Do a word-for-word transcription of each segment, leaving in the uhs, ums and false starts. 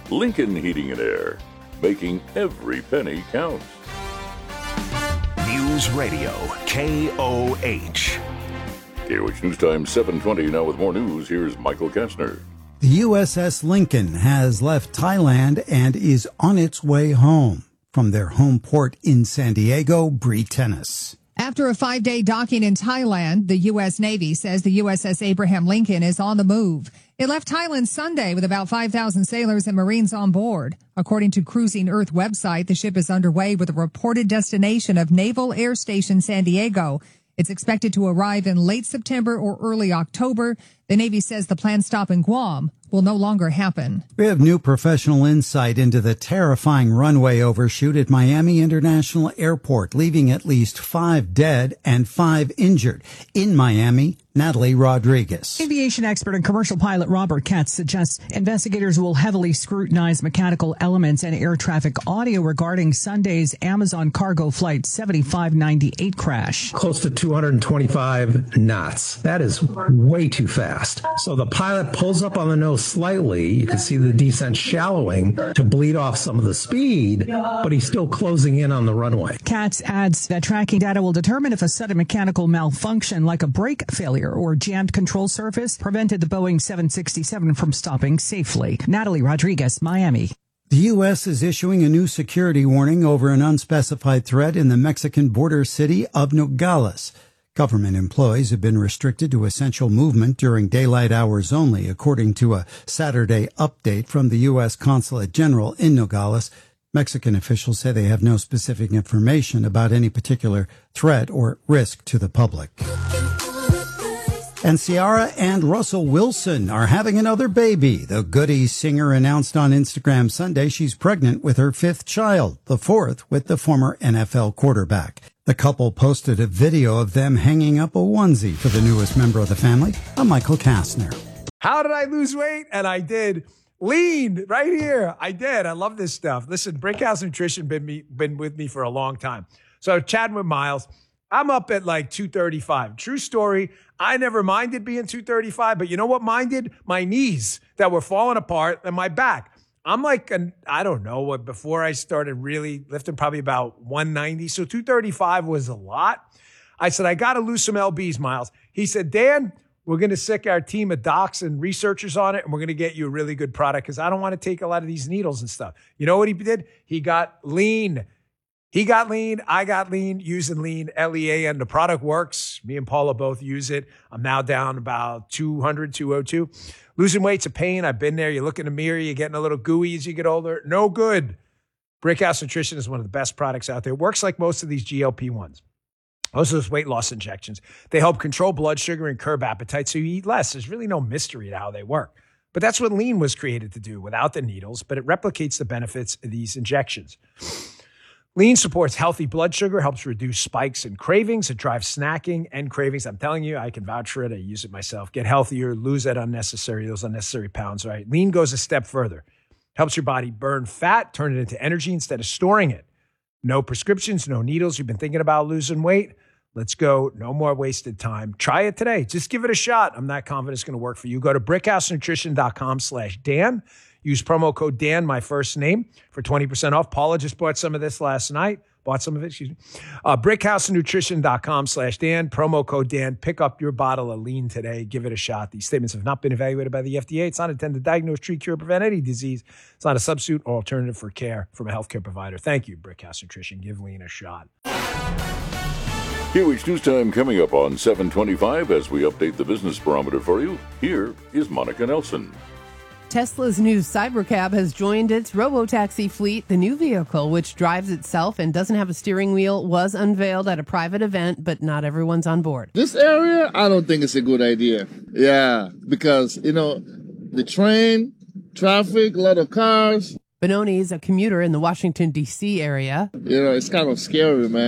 Lincoln Heating and Air, making every penny count. News Radio, K O H. K O H News Time, seven twenty. Now with more news, here's Michael Kastner. The U S S Lincoln has left Thailand and is on its way home from their home port in San Diego, Bree Tennis. After a five-day docking in Thailand, the U S. Navy says the U S S Abraham Lincoln is on the move. It left Thailand Sunday with about five thousand sailors and Marines on board. According to Cruising Earth website, the ship is underway with a reported destination of Naval Air Station San Diego. It's expected to arrive in late September or early October. The Navy says the planned stop in Guam will no longer happen. We have new professional insight into the terrifying runway overshoot at Miami International Airport, leaving at least five dead and five injured. In Miami, Natalie Rodriguez. Aviation expert and commercial pilot Robert Katz suggests investigators will heavily scrutinize mechanical elements and air traffic audio regarding Sunday's Amazon cargo flight seventy-five ninety-eight crash. Close to two hundred twenty-five knots. That is way too fast. So the pilot pulls up on the nose slightly. You can see the descent shallowing to bleed off some of the speed, but he's still closing in on the runway. Katz adds that tracking data will determine if a sudden mechanical malfunction like a brake failure or jammed control surface prevented the Boeing seven sixty-seven from stopping safely. Natalie Rodriguez, Miami. The U S is issuing a new security warning over an unspecified threat in the Mexican border city of Nogales. Government employees have been restricted to essential movement during daylight hours only, according to a Saturday update from the U S Consulate General in Nogales. Mexican officials say they have no specific information about any particular threat or risk to the public. And Ciara and Russell Wilson are having another baby. The Goody singer announced on Instagram Sunday she's pregnant with her fifth child, the fourth with the former N F L quarterback. The couple posted a video of them hanging up a onesie for the newest member of the family. I'm Michael Kastner. How did I lose weight? And I did. Lean right here. I did. I love this stuff. Listen, Brickhouse Nutrition been me been with me for a long time. So chatting with Miles, I'm up at like two thirty-five. True story. I never minded being two thirty-five, but you know what minded? My knees that were falling apart and my back. I'm like, an, I don't know what, before I started really lifting, probably about one ninety. So two thirty-five was a lot. I said, I got to lose some L Bs, Miles. He said, Dan, we're going to sick our team of docs and researchers on it, and we're going to get you a really good product because I don't want to take a lot of these needles and stuff. You know what he did? He got lean. He got lean. I got lean using lean, L E A N. The product works. Me and Paula both use it. I'm now down about two hundred, two oh two. Losing weight's a pain. I've been there. You look in the mirror, you're getting a little gooey as you get older. No good. Brickhouse Nutrition is one of the best products out there. It works like most of these G L P ones. Most of those weight loss injections. They help control blood sugar and curb appetite so you eat less. There's really no mystery to how they work. But that's what lean was created to do without the needles, but it replicates the benefits of these injections. Lean supports healthy blood sugar, helps reduce spikes and cravings. It drives snacking and cravings. I'm telling you, I can vouch for it. I use it myself. Get healthier, lose that unnecessary, those unnecessary pounds, right? Lean goes a step further. Helps your body burn fat, turn it into energy instead of storing it. No prescriptions, no needles. You've been thinking about losing weight? Let's go. No more wasted time. Try it today. Just give it a shot. I'm not confident it's going to work for you. Go to brickhousenutrition.com slash Dan. Use promo code Dan, my first name, for twenty percent off. Paula just bought some of this last night. Bought some of it, excuse me. Uh, brickhousenutrition.com slash Dan. Promo code Dan. Pick up your bottle of lean today. Give it a shot. These statements have not been evaluated by the F D A. It's not intended to diagnose, treat, cure, prevent any disease. It's not a substitute or alternative for care from a healthcare provider. Thank you, Brickhouse Nutrition. Give lean a shot. K O H News Time coming up on seven twenty-five as we update the business barometer for you. Here is Monica Nelson. Tesla's new Cybercab has joined its robotaxi fleet. The new vehicle, which drives itself and doesn't have a steering wheel, was unveiled at a private event, but not everyone's on board. This area, I don't think it's a good idea. Yeah, because, you know, the train, traffic, a lot of cars. Benoni is a commuter in the Washington, D C area. You know, it's kind of scary, man.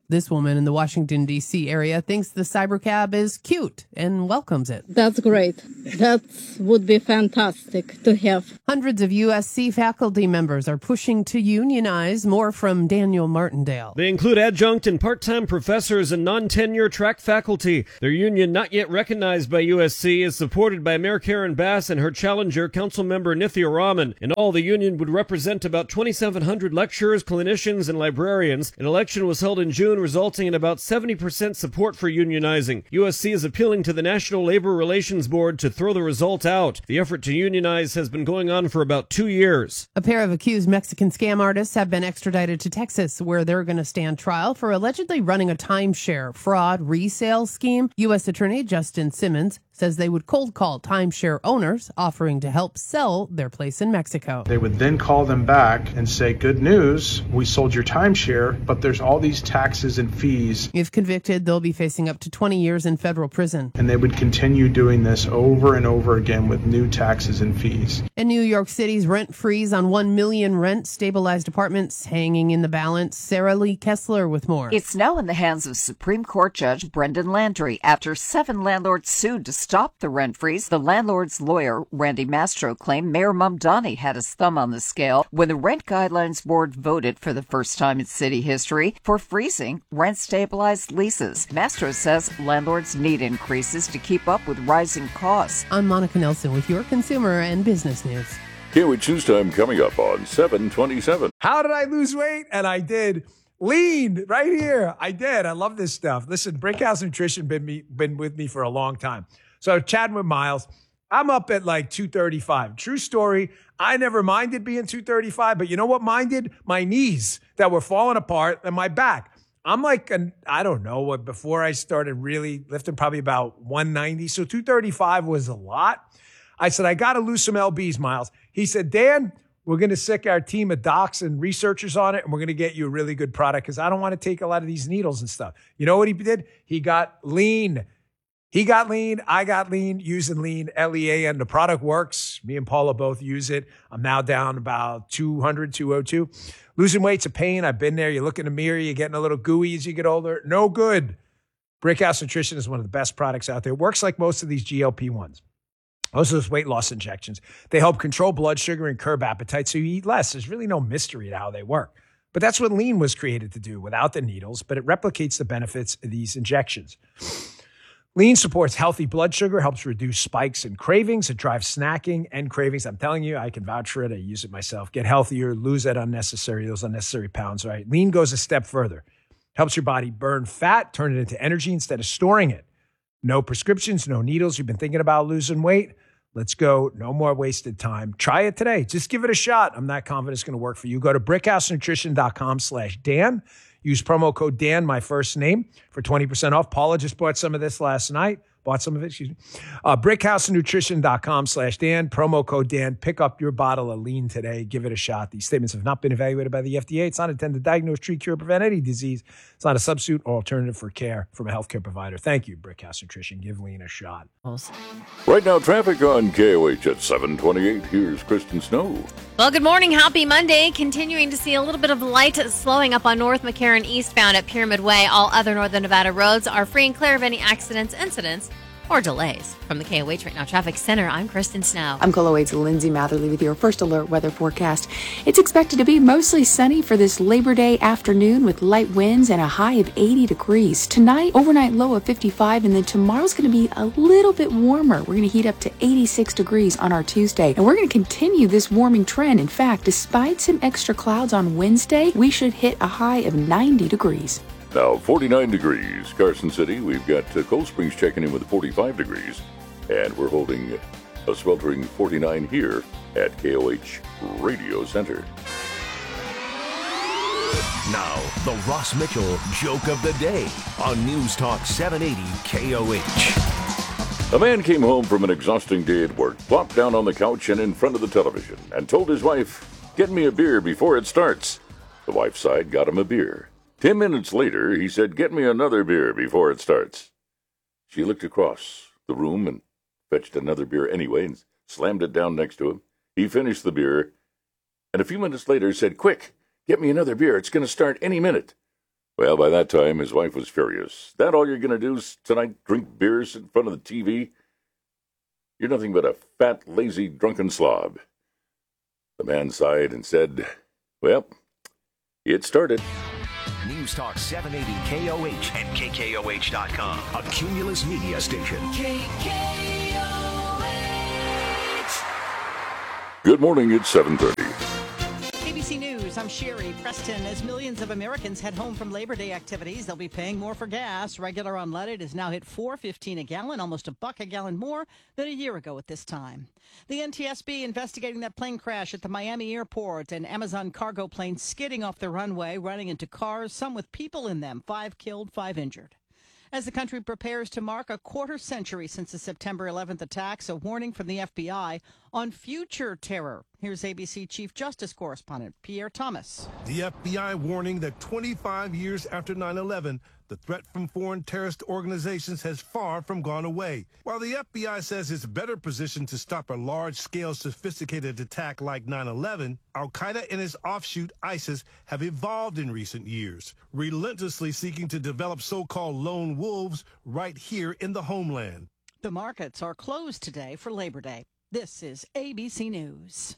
This woman in the Washington, D C area thinks the Cybercab is cute and welcomes it. That's great. That would be fantastic to have. Hundreds of U S C faculty members are pushing to unionize. More from Daniel Martindale. They include adjunct and part-time professors and non-tenure track faculty. Their union, not yet recognized by U S C, is supported by Mayor Karen Bass and her challenger, Councilmember Nithya Raman. In all, the union would represent about twenty-seven hundred lecturers, clinicians, and librarians. An election was held in June, resulting in about seventy percent support for unionizing. U S C is appealing to the National Labor Relations Board to throw the result out. The effort to unionize has been going on for about two years. A pair of accused Mexican scam artists have been extradited to Texas, where they're going to stand trial for allegedly running a timeshare fraud resale scheme. U S Attorney Justin Simmons says they would cold call timeshare owners offering to help sell their place in Mexico. They would then call them back and say, good news, we sold your timeshare, but there's all these taxes and fees. If convicted, they'll be facing up to twenty years in federal prison. And they would continue doing this over and over again with new taxes and fees. In New York City's rent freeze on one million rent stabilized apartments hanging in the balance. Sarah Lee Kessler with more. It's now in the hands of Supreme Court Judge Brendan Landry after seven landlords sued to stop the rent freeze. The landlord's lawyer, Randy Mastro, claimed Mayor Mamdani had his thumb on the scale when the Rent Guidelines Board voted for the first time in city history for freezing rent-stabilized leases. Mastro says landlords need increases to keep up with rising costs. I'm Monica Nelson with your consumer and business news. K O H News Time coming up on seven twenty-seven. How did I lose weight? And I did. Lean right here. I did. I love this stuff. Listen, Brickhouse Nutrition been me been with me for a long time. So chatting with Miles, I'm up at like two thirty-five. True story. I never minded being two thirty-five, but you know what minded? My knees that were falling apart and my back. I'm like, an, I don't know what, before I started really lifting, probably about one ninety. So two thirty-five was a lot. I said, I got to lose some L Bs, Miles. He said, Dan, we're going to sick our team of docs and researchers on it, and we're going to get you a really good product because I don't want to take a lot of these needles and stuff. You know what he did? He got lean. He got lean. I got lean using lean, L E A N. The product works. Me and Paula both use it. I'm now down about two hundred, two oh two. Losing weight's a pain. I've been there. You look in the mirror, you're getting a little gooey as you get older. No good. Brickhouse Nutrition is one of the best products out there. It works like most of these G L P ones. Most of those weight loss injections. They help control blood sugar and curb appetite so you eat less. There's really no mystery to how they work. But that's what lean was created to do without the needles, but it replicates the benefits of these injections. Lean supports healthy blood sugar, helps reduce spikes and cravings. It drives snacking and cravings. I'm telling you, I can vouch for it. I use it myself. Get healthier, lose that unnecessary, those unnecessary pounds, right? Lean goes a step further. Helps your body burn fat, turn it into energy instead of storing it. No prescriptions, no needles. You've been thinking about losing weight? Let's go. No more wasted time. Try it today. Just give it a shot. I'm not confident it's going to work for you. Go to brickhousenutrition.com slash Dan. Use promo code Dan, my first name, for twenty percent off. Paula just bought some of this last night. Bought some of it, excuse me. Uh, brickhousenutrition.com slash Dan. Promo code Dan. Pick up your bottle of lean today. Give it a shot. These statements have not been evaluated by the F D A. It's not intended to diagnose, treat, cure, or prevent any disease. It's not a substitute or alternative for care from a healthcare provider. Thank you, Brickhouse Nutrition. Give lean a shot. Right now, traffic on K O H at seven twenty-eight. Here's Kristen Snow. Well, good morning. Happy Monday. Continuing to see a little bit of light slowing up on North McCarran eastbound at Pyramid Way. All other Northern Nevada roads are free and clear of any accidents, incidents, or delays. From the K O H Right Now Traffic Center, I'm Kristen Snow. I'm K O H's Lindsay Matherly with your first alert weather forecast. It's expected to be mostly sunny for this Labor Day afternoon with light winds and a high of eighty degrees. Tonight, overnight low of fifty-five, and then tomorrow's going to be a little bit warmer. We're going to heat up to eighty-six degrees on our Tuesday, and we're going to continue this warming trend. In fact, despite some extra clouds on Wednesday, we should hit a high of ninety degrees. Now, forty-nine degrees. Carson City, we've got uh, Cold Springs checking in with forty-five degrees. And we're holding a sweltering forty-nine here at K O H Radio Center. Now, the Ross Mitchell Joke of the Day on News Talk seven eighty K O H. A man came home from an exhausting day at work, plopped down on the couch and in front of the television, and told his wife, "Get me a beer before it starts." The wife sighed, got him a beer. Ten minutes later, he said, "Get me another beer before it starts." She looked across the room and fetched another beer anyway and slammed it down next to him. He finished the beer, and a few minutes later said, "Quick, get me another beer. It's going to start any minute." Well, by that time, his wife was furious. That all you're going to do tonight, drink beers in front of the T V? You're nothing but a fat, lazy, drunken slob. The man sighed and said, well, it started. News Talk seven eighty K O H and K K O H dot com. A Cumulus Media Station. K K O H. Good morning, it's seven thirty. A B C News, I'm Sherry Preston. As millions of Americans head home from Labor Day activities, they'll be paying more for gas. Regular unleaded has now hit four fifteen a gallon, almost a buck a gallon more than a year ago at this time. The N T S B investigating that plane crash at the Miami airport, an Amazon cargo plane skidding off the runway, running into cars, some with people in them. Five killed, five injured. As the country prepares to mark a quarter century since the September eleventh attacks, a warning from the F B I on future terror. Here's A B C Chief Justice Correspondent Pierre Thomas. The F B I warning that twenty-five years after nine eleven, the threat from foreign terrorist organizations has far from gone away. While the F B I says it's better positioned to stop a large-scale, sophisticated attack like nine eleven, Al-Qaeda and its offshoot ISIS have evolved in recent years, relentlessly seeking to develop so-called lone wolves right here in the homeland. The markets are closed today for Labor Day. This is A B C News.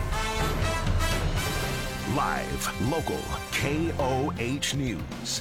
Live, local, K O H News.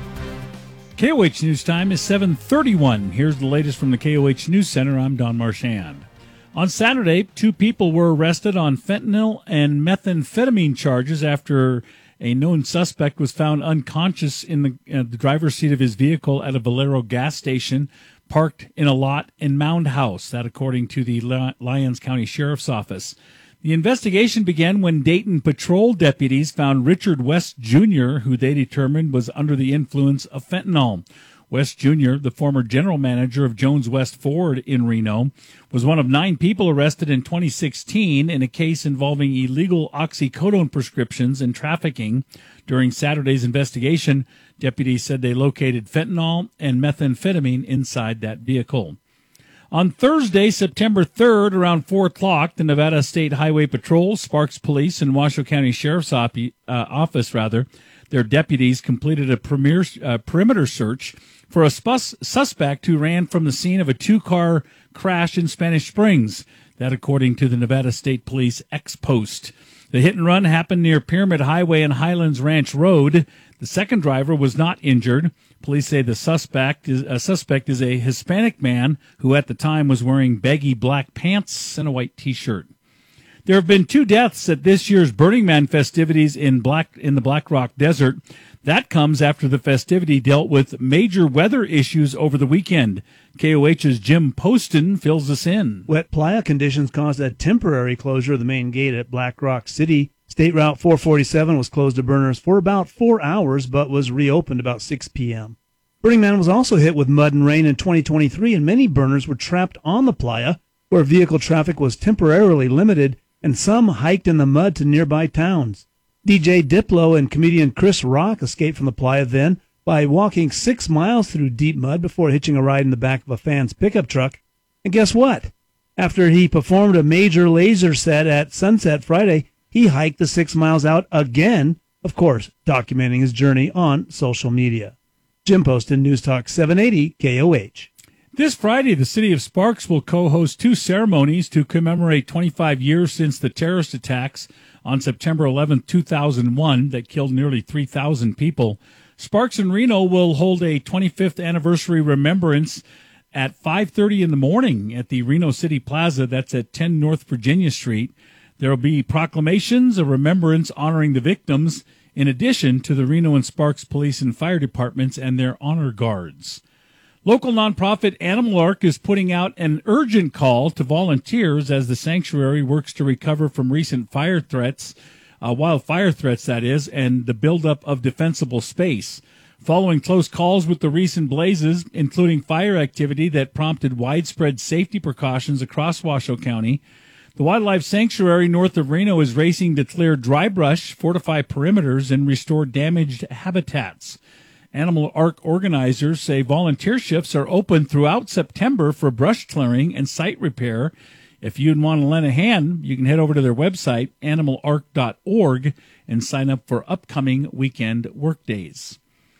K O H News time is seven thirty-one. Here's the latest from the K O H News Center. I'm Don Marchand. On Saturday, two people were arrested on fentanyl and methamphetamine charges after a known suspect was found unconscious in the, uh, the driver's seat of his vehicle at a Valero gas station parked in a lot in Mound House. That according to the Lyons County Sheriff's Office. The investigation began when Dayton patrol deputies found Richard West Junior, who they determined was under the influence of fentanyl. West Junior, the former general manager of Jones West Ford in Reno, was one of nine people arrested in twenty sixteen in a case involving illegal oxycodone prescriptions and trafficking. During Saturday's investigation, deputies said they located fentanyl and methamphetamine inside that vehicle. On Thursday, September third, around four o'clock, the Nevada State Highway Patrol, Sparks Police, and Washoe County Sheriff's op- uh, Office, rather, their deputies completed a premier, uh, perimeter search for a spus- suspect who ran from the scene of a two-car crash in Spanish Springs. That according to the Nevada State Police ex-post. The hit and run happened near Pyramid Highway and Highlands Ranch Road. The second driver was not injured. Police say the suspect is a suspect is a Hispanic man who at the time was wearing baggy black pants and a white T-shirt. There have been two deaths at this year's Burning Man festivities in Black in the Black Rock Desert. That comes after the festivity dealt with major weather issues over the weekend. K O H's Jim Poston fills us in. Wet playa conditions caused a temporary closure of the main gate at Black Rock City. State Route four forty-seven was closed to burners for about four hours, but was reopened about six p.m. Burning Man was also hit with mud and rain in twenty twenty-three, and many burners were trapped on the playa, where vehicle traffic was temporarily limited, and some hiked in the mud to nearby towns. D J Diplo and comedian Chris Rock escaped from the playa then by walking six miles through deep mud before hitching a ride in the back of a fan's pickup truck. And guess what? After he performed a major laser set at Sunset Friday, he hiked the six miles out again, of course, documenting his journey on social media. Jim Poston, News Talk seven eighty K O H. This Friday, the city of Sparks will co-host two ceremonies to commemorate twenty-five years since the terrorist attacks on September eleventh, two thousand one that killed nearly three thousand people. Sparks and Reno will hold a twenty-fifth anniversary remembrance at five thirty in the morning at the Reno City Plaza. That's at ten North Virginia Street. There will be proclamations, a remembrance honoring the victims, in addition to the Reno and Sparks Police and Fire Departments and their honor guards. Local nonprofit Animal Ark is putting out an urgent call to volunteers as the sanctuary works to recover from recent fire threats, uh, wildfire threats, that is, and the buildup of defensible space. Following close calls with the recent blazes, including fire activity that prompted widespread safety precautions across Washoe County, the Wildlife Sanctuary north of Reno is racing to clear dry brush, fortify perimeters, and restore damaged habitats. Animal Ark organizers say volunteer shifts are open throughout September for brush clearing and site repair. If you'd want to lend a hand, you can head over to their website, animal ark dot org, and sign up for upcoming weekend workdays.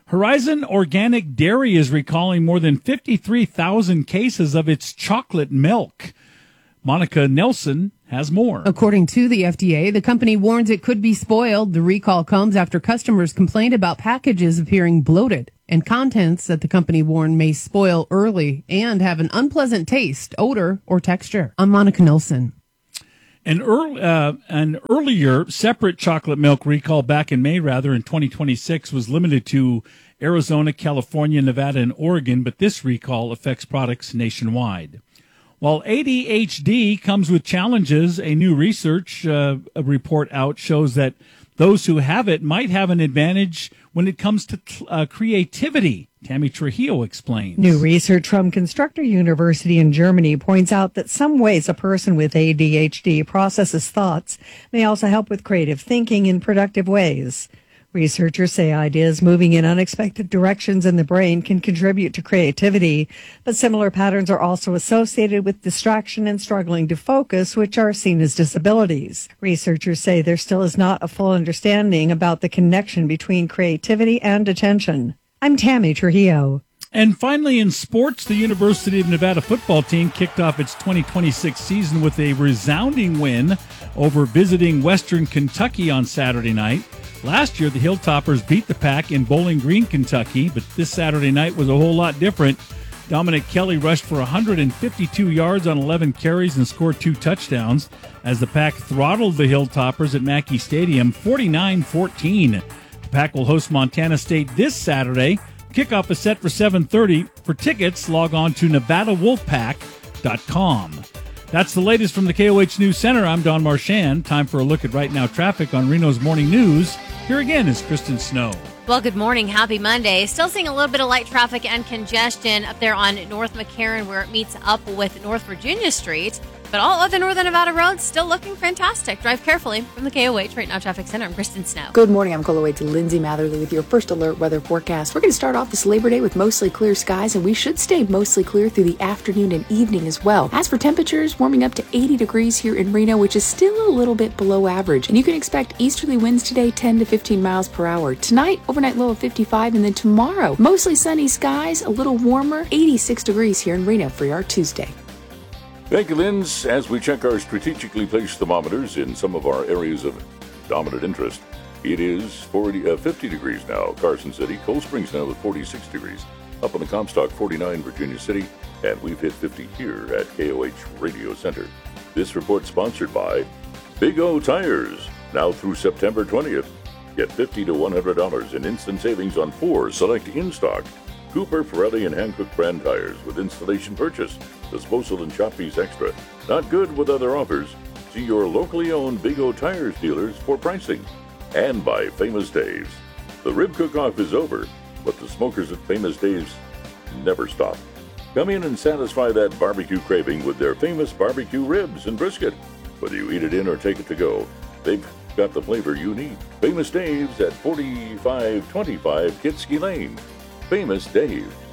Horizon Organic Dairy is recalling more than fifty-three thousand cases of its chocolate milk. Monica Nelson has more. According to the F D A, the company warns it could be spoiled. The recall comes after customers complained about packages appearing bloated and contents that the company warned may spoil early and have an unpleasant taste, odor, or texture. I'm Monica Nelson. An, early, uh, an earlier separate chocolate milk recall back in May, rather, in twenty twenty-six was limited to Arizona, California, Nevada, and Oregon, but this recall affects products nationwide. While A D H D comes with challenges, a new research uh, report out shows that those who have it might have an advantage when it comes to uh, creativity. Tammy Trujillo explains. New research from Constructor University in Germany points out that some ways a person with A D H D processes thoughts may also help with creative thinking in productive ways. Researchers say ideas moving in unexpected directions in the brain can contribute to creativity, but similar patterns are also associated with distraction and struggling to focus, which are seen as disabilities. Researchers say there still is not a full understanding about the connection between creativity and attention. I'm Tammy Trujillo. And finally, in sports, the University of Nevada football team kicked off its twenty twenty-six season with a resounding win over visiting Western Kentucky on Saturday night. Last year, the Hilltoppers beat the Pack in Bowling Green, Kentucky, but this Saturday night was a whole lot different. Dominic Kelly rushed for one hundred fifty-two yards on eleven carries and scored two touchdowns as the Pack throttled the Hilltoppers at Mackey Stadium forty-nine fourteen. The Pack will host Montana State this Saturday. Kickoff is set for seven thirty. For tickets, log on to nevada wolfpack dot com. That's the latest from the K O H News Center. I'm Don Marchand. Time for a look at right now traffic on Reno's Morning News. Here again is Kristen Snow. Well, good morning. Happy Monday. Still seeing a little bit of light traffic and congestion up there on North McCarran where it meets up with North Virginia Street. But all other Northern Nevada roads still looking fantastic. Drive carefully. From the K O H Right Now Traffic Center, I'm Kristen Snow. Good morning. I'm Colorado's Lindsay Matherly with your first alert weather forecast. We're going to start off this Labor Day with mostly clear skies, and we should stay mostly clear through the afternoon and evening as well. As for temperatures, warming up to eighty degrees here in Reno, which is still a little bit below average. And you can expect easterly winds today, ten to fifteen miles per hour. Tonight, overnight low of fifty-five, and then tomorrow, mostly sunny skies, a little warmer, eighty-six degrees here in Reno for our Tuesday. Thank you, Linz. As we check our strategically placed thermometers in some of our areas of dominant interest, it is forty, uh, fifty degrees now. Carson City, Cold Springs now with forty-six degrees. Up on the Comstock, forty-nine, Virginia City, and we've hit fifty here at K O H Radio Center. This report sponsored by Big O Tires. Now through September twentieth, get fifty to one hundred dollars in instant savings on four select in-stock Cooper, Pirelli, and Hankook brand tires with installation purchase. Disposal and shop fees extra. Not good with other offers. See your locally owned Big O Tires dealers for pricing. And by Famous Dave's. The rib cook-off is over, but the smokers at Famous Dave's never stop. Come in and satisfy that barbecue craving with their famous barbecue ribs and brisket. Whether you eat it in or take it to go, they've got the flavor you need. Famous Dave's at forty-five twenty-five Kitski Lane. Famous Dave.